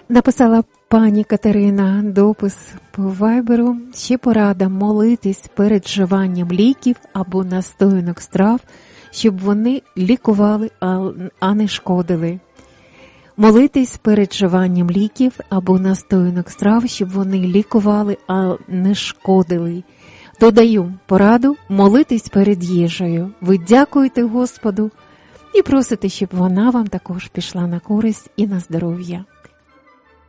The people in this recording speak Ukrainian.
Написала пані Катерина допис по вайберу. Ще порада: молитись перед вживанням ліків або настоянок страв, щоб вони лікували, а не шкодили. Молитись перед вживанням ліків або настоянок страв, щоб вони лікували, а не шкодили. Додаю пораду: молитись перед їжею. Ви дякуєте Господу і просите, щоб вона вам також пішла на користь і на здоров'я.